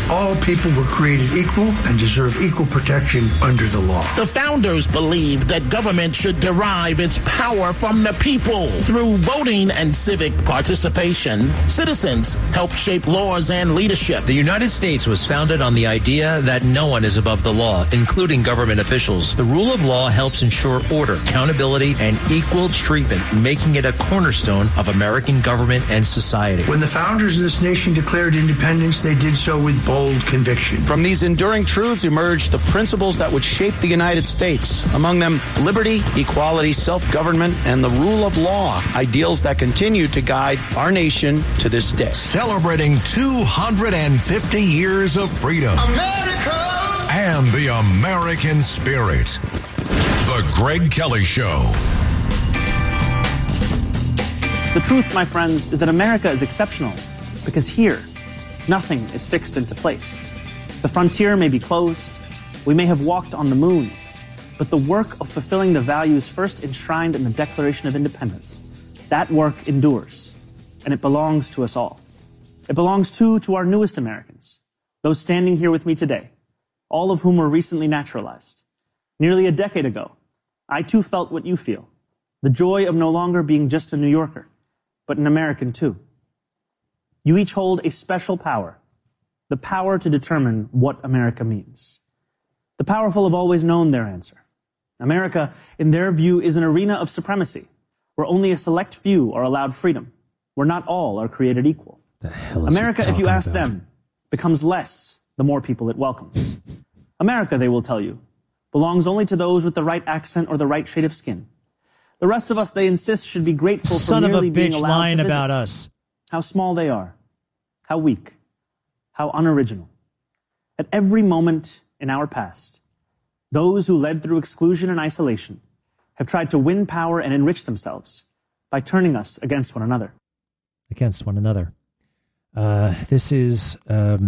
All people were created equal and deserve equal protection under the law. The founders believed that government should derive its power from the people. Through voting and civic participation, citizens help shape laws and leadership. The United States was founded on the idea that no one is above the law, including government officials. The rule of law helps ensure order, accountability, and equal treatment, making it a cornerstone of American government and society. When the founders of this nation declared independence, they did so with bold conviction. From these enduring truths emerged the principles that would shape the United States. Among them, liberty, equality, self-government, and the rule of law, ideals that continue to guide our nation to this day. Celebrating 250 years of freedom. America! And the American spirit. The Greg Kelly Show. The truth, my friends, is that America is exceptional because here, nothing is fixed into place. The frontier may be closed, we may have walked on the moon, but the work of fulfilling the values first enshrined in the Declaration of Independence, that work endures, and it belongs to us all. It belongs to our newest Americans, those standing here with me today, all of whom were recently naturalized. Nearly a decade ago, I too felt what you feel, the joy of no longer being just a New Yorker, but an American too. You each hold a special power, the power to determine what America means. The powerful have always known their answer. America, in their view, is an arena of supremacy, where only a select few are allowed freedom, where not all are created equal. The hell is America, if you ask them, becomes less the more people it welcomes. America, they will tell you, belongs only to those with the right accent or the right shade of skin. The rest of us, they insist, should be grateful for merely being allowed to visit. Son of a bitch lying about us. How small they are, how weak, how unoriginal. At every moment in our past, those who led through exclusion and isolation have tried to win power and enrich themselves by turning us against one another. Against one another. This is a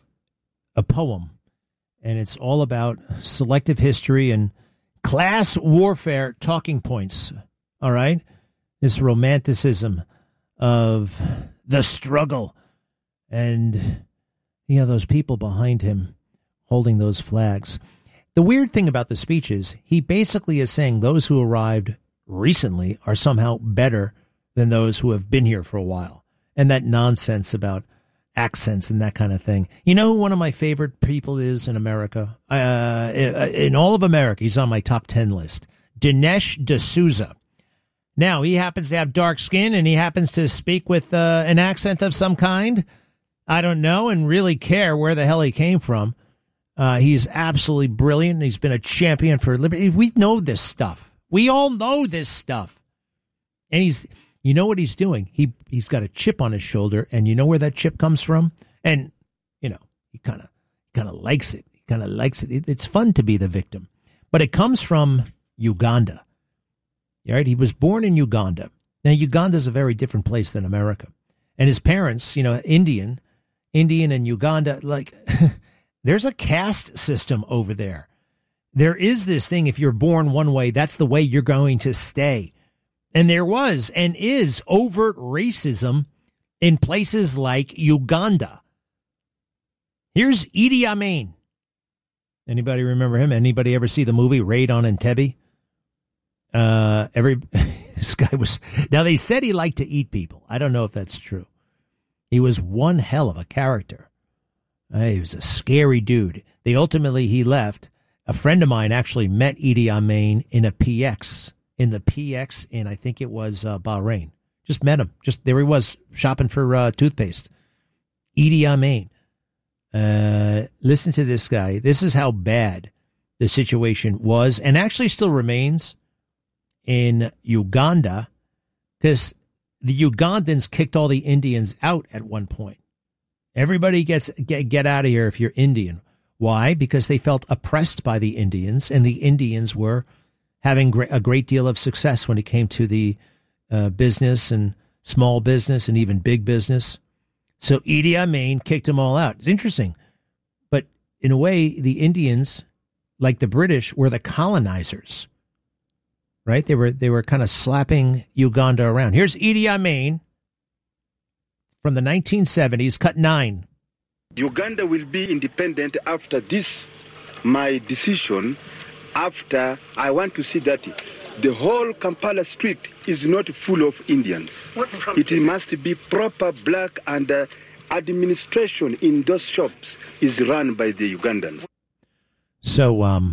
poem, and it's all about selective history and class warfare talking points, all right? This romanticism of the struggle and, you know, those people behind him holding those flags. The weird thing about the speech is he basically is saying those who arrived recently are somehow better than those who have been here for a while. And that nonsense about accents and that kind of thing. You know who one of my favorite people is in America? In all of America, he's on my top 10 list. Dinesh D'Souza. Now, he happens to have dark skin and he happens to speak with an accent of some kind. I don't know and really care where the hell he came from. He's absolutely brilliant. He's been a champion for liberty. We know this stuff. We all know this stuff. And you know what he's doing? He's got a chip on his shoulder, and you know where that chip comes from? And, you know, he kind of likes it. He kind of likes it. It's fun to be the victim. But it comes from Uganda. All right? He was born in Uganda. Now, Uganda is a very different place than America. And his parents, you know, Indian and Uganda, like, there's a caste system over there. There is this thing, if you're born one way, that's the way you're going to stay. And there was and is overt racism in places like Uganda. Here's Idi Amin. Anybody remember him? Anybody ever see the movie Raid on Entebbe? This guy was... Now, they said he liked to eat people. I don't know if that's true. He was one hell of a character. He was a scary dude. He left. A friend of mine actually met Idi Amin in a PX. In the PX in, I think it was Bahrain. Just met him. Just there he was, shopping for toothpaste. Idi Amin. Listen to this guy. This is how bad the situation was and actually still remains in Uganda, because the Ugandans kicked all the Indians out at one point. Everybody get out of here if you're Indian. Why? Because they felt oppressed by the Indians, and the Indians were having a great deal of success when it came to the business and small business and even big business. So Idi Amin kicked them all out. It's interesting. But in a way, the Indians, like the British, were the colonizers. Right? They were kind of slapping Uganda around. Here's Idi Amin from the 1970s, cut 9. Uganda will be independent after this, my decision, after I want to see that the whole Kampala street is not full of Indians. It must be proper black, and administration in those shops is run by the Ugandans. So,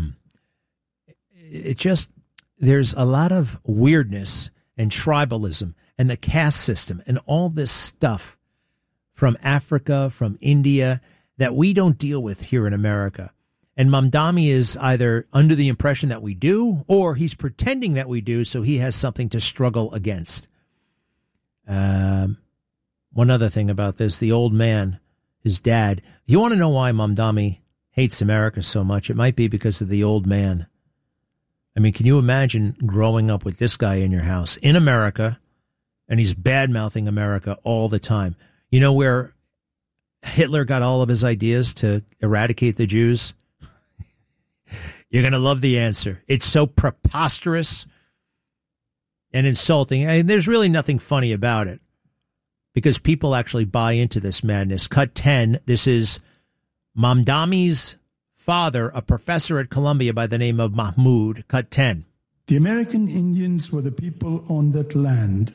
it just, there's a lot of weirdness and tribalism and the caste system and all this stuff from Africa, from India, that we don't deal with here in America. And Mamdani is either under the impression that we do, or he's pretending that we do, so he has something to struggle against. One other thing about this, the old man, his dad, you want to know why Mamdani hates America so much? It might be because of the old man. I mean, can you imagine growing up with this guy in your house in America, and he's bad-mouthing America all the time? You know where Hitler got all of his ideas to eradicate the Jews? You're going to love the answer. It's so preposterous and insulting. And there's really nothing funny about it because people actually buy into this madness. Cut 10, this is Mamdani's father, a professor at Columbia by the name of Mahmoud. Cut 10. The American Indians were the people on that land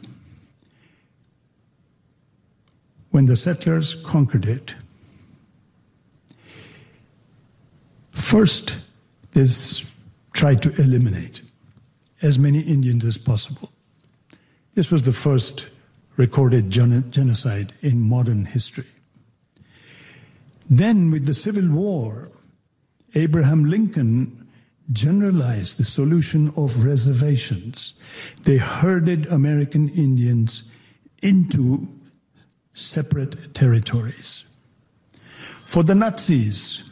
when the settlers conquered it. First, they tried to eliminate as many Indians as possible. This was the first recorded genocide in modern history. Then, with the Civil War, Abraham Lincoln generalized the solution of reservations. They herded American Indians into separate territories. For the Nazis,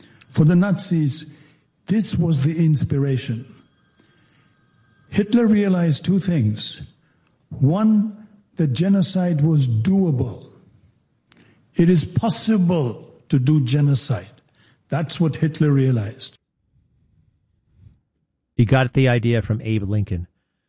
this was the inspiration. Hitler realized two things. One, that genocide was doable. It is possible to do genocide. That's what Hitler realized. He got the idea from Abe Lincoln.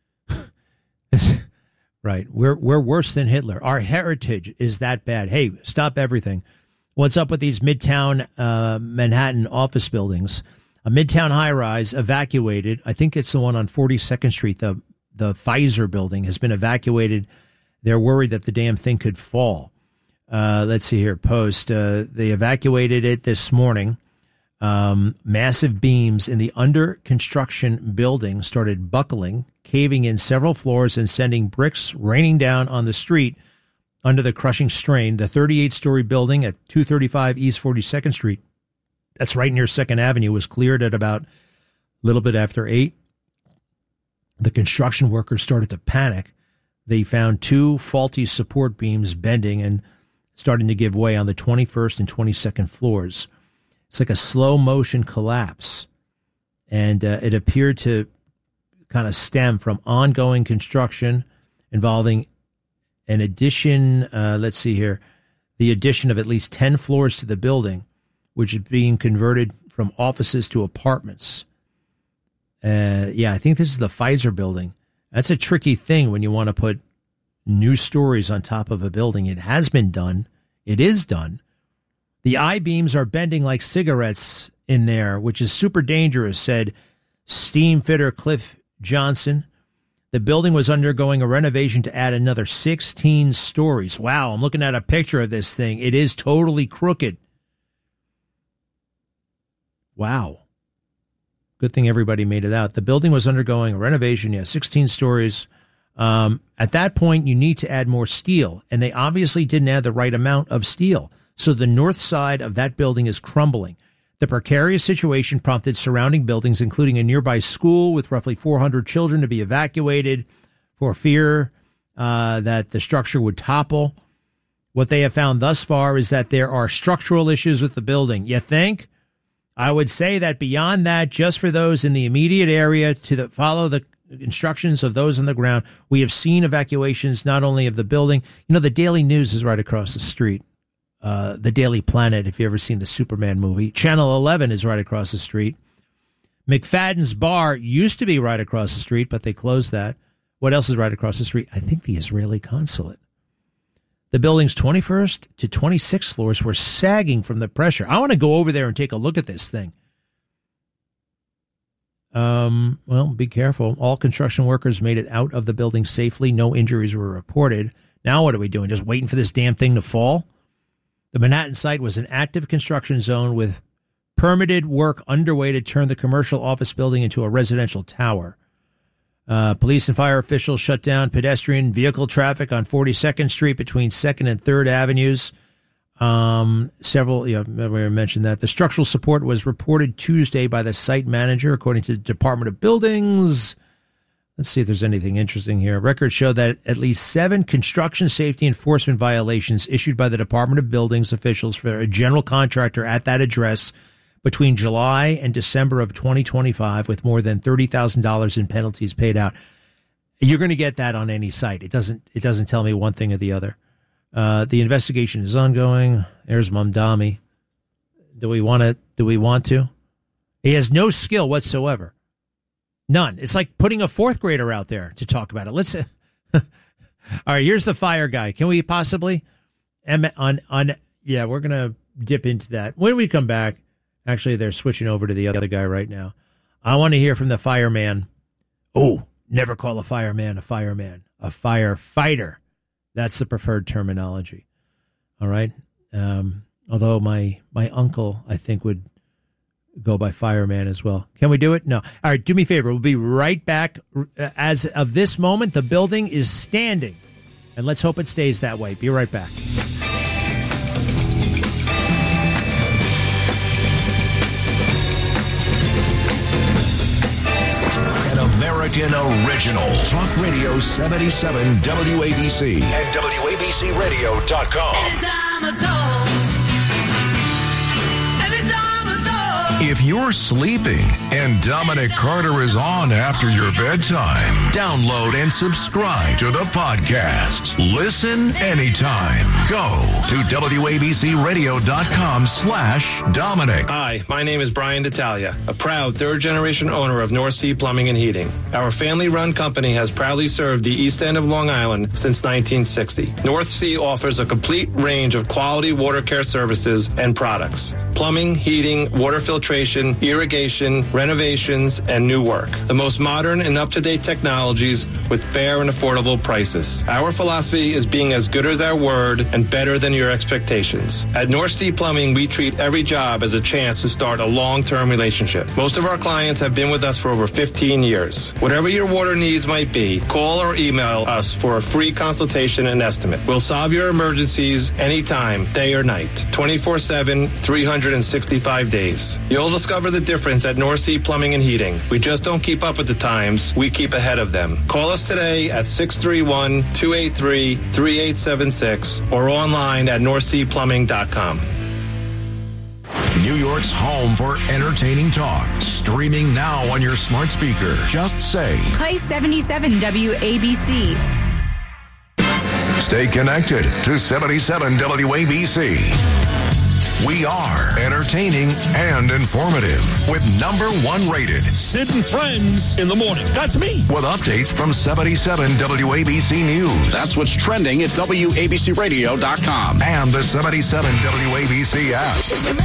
Right. We're worse than Hitler. Our heritage is that bad. Hey, stop everything. What's up with these Midtown Manhattan office buildings? A Midtown high-rise evacuated. I think it's the one on 42nd Street. The Pfizer building has been evacuated. They're worried that the damn thing could fall. Let's see here. Post. They evacuated it this morning. Massive beams in the under-construction building started buckling, caving in several floors and sending bricks raining down on the street under the crushing strain. The 38-story building at 235 East 42nd Street, that's right near 2nd Avenue, was cleared at about a little bit after 8. The construction workers started to panic. They found 2 faulty support beams bending and starting to give way on the 21st and 22nd floors. It's like a slow-motion collapse, and it appeared to kind of stem from ongoing construction involving an addition, let's see here, the addition of at least 10 floors to the building, which is being converted from offices to apartments. I think this is the Pfizer building. That's a tricky thing when you want to put new stories on top of a building. It has been done. It is done. The I-beams are bending like cigarettes in there, which is super dangerous, said steam fitter Cliff Johnson. The building was undergoing a renovation to add another 16 stories. Wow, I'm looking at a picture of this thing. It is totally crooked. Wow. Good thing everybody made it out. The building was undergoing a renovation, 16 stories. At that point, you need to add more steel, and they obviously didn't add the right amount of steel. So the north side of that building is crumbling. The precarious situation prompted surrounding buildings, including a nearby school with roughly 400 children, to be evacuated for fear that the structure would topple. What they have found thus far is that there are structural issues with the building. You think? I would say that beyond that, just for those in the immediate area to follow the instructions of those on the ground, we have seen evacuations not only of the building. You know, the Daily News is right across the street. The Daily Planet, if you've ever seen the Superman movie. Channel 11 is right across the street. McFadden's Bar used to be right across the street, but they closed that. What else is right across the street? I think the Israeli consulate. The building's 21st to 26th floors were sagging from the pressure. I want to go over there and take a look at this thing. Well, be careful. All construction workers made it out of the building safely. No injuries were reported. Now what are we doing? Just waiting for this damn thing to fall? The Manhattan site was an active construction zone with permitted work underway to turn the commercial office building into a residential tower. Police and fire officials shut down pedestrian vehicle traffic on 42nd Street between 2nd and 3rd Avenues. We mentioned that. The structural support was reported Tuesday by the site manager, according to the Department of Buildings. Let's see if there's anything interesting here. Records show that at least 7 construction safety enforcement violations issued by the Department of Buildings officials for a general contractor at that address between July and December of 2025, with more than $30,000 in penalties paid out. You're going to get that on any site. It doesn't tell me one thing or the other. The investigation is ongoing. There's Mamdani. Do we want to? He has no skill whatsoever. None. It's like putting a 4th grader out there to talk about it. Let's. All right, here's the fire guy. Can we possibly? Yeah, we're going to dip into that. When we come back, actually, they're switching over to the other guy right now. I want to hear from the fireman. Oh, never call a fireman a fireman. A firefighter. That's the preferred terminology. All right. Although my uncle, I think, would go by fireman as well. Can we do it? No. All right. Do me a favor. We'll be right back. As of this moment, the building is standing. And let's hope it stays that way. Be right back. American original. Talk Radio 77 WABC and WABCRadio.com. If you're sleeping and Dominic Carter is on after your bedtime, download and subscribe to the podcast. Listen anytime. Go to WABCRadio.com/Dominic. Hi, my name is Brian D'Italia, a proud third-generation owner of North Sea Plumbing and Heating. Our family-run company has proudly served the East End of Long Island since 1960. North Sea offers a complete range of quality water care services and products. Plumbing, heating, water filtration, irrigation, renovations, and new work. The most modern and up-to-date technologies with fair and affordable prices. Our philosophy is being as good as our word and better than your expectations. At North Sea Plumbing, we treat every job as a chance to start a long-term relationship. Most of our clients have been with us for over 15 years. Whatever your water needs might be, call or email us for a free consultation and estimate. We'll solve your emergencies anytime, day or night, 24/7, 365 days. You'll discover the difference at North Sea Plumbing and Heating. We just don't keep up with the times, we keep ahead of them. Call us today at 631-283-3876 or online at northseaplumbing.com. New York's home for entertaining talk. Streaming now on your smart speaker. Just say Play 77 WABC. Stay connected to 77 WABC. We are entertaining and informative with #1 rated Sid and Friends in the morning. That's me. With updates from 77 WABC News. That's what's trending at WABCRadio.com. And the 77 WABC app.